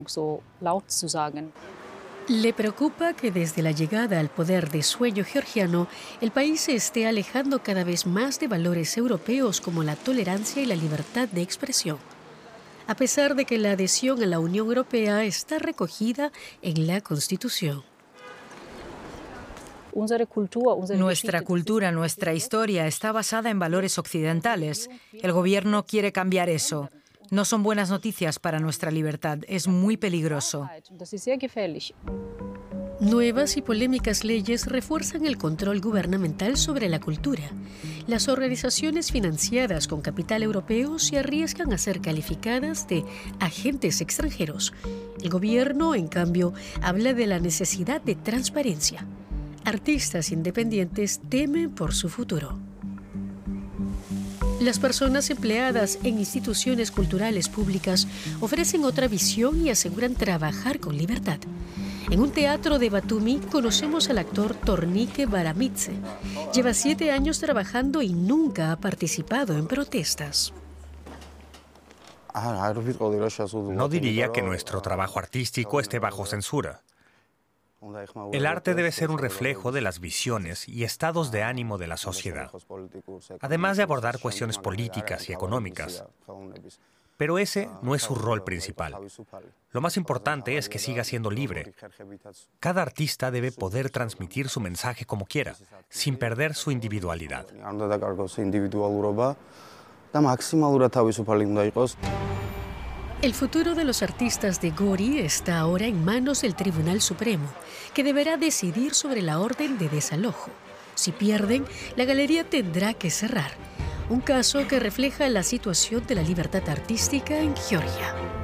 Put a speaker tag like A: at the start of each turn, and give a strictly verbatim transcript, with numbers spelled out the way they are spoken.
A: so laut zu sagen.
B: Le preocupa que desde la llegada al poder de Sueño georgiano, el país se esté alejando cada vez más de valores europeos como la tolerancia y la libertad de expresión, a pesar de que la adhesión a la Unión Europea está recogida en la Constitución.
C: Nuestra cultura, nuestra historia está basada en valores occidentales. El gobierno quiere cambiar eso. No son buenas noticias para nuestra libertad. Es muy peligroso.
B: Nuevas y polémicas leyes refuerzan el control gubernamental sobre la cultura. Las organizaciones financiadas con capital europeo se arriesgan a ser calificadas de agentes extranjeros. El gobierno, en cambio, habla de la necesidad de transparencia. Artistas independientes temen por su futuro. Las personas empleadas en instituciones culturales públicas ofrecen otra visión y aseguran trabajar con libertad. En un teatro de Batumi conocemos al actor Tornike Baramitse. Lleva siete años trabajando y nunca ha participado en protestas.
D: No diría que nuestro trabajo artístico esté bajo censura. El arte debe ser un reflejo de las visiones y estados de ánimo de la sociedad, además de abordar cuestiones políticas y económicas. Pero ese no es su rol principal. Lo más importante es que siga siendo libre. Cada artista debe poder transmitir su mensaje como quiera, sin perder su individualidad.
B: El futuro de los artistas de Gori está ahora en manos del Tribunal Supremo, que deberá decidir sobre la orden de desalojo. Si pierden, la galería tendrá que cerrar. Un caso que refleja la situación de la libertad artística en Georgia.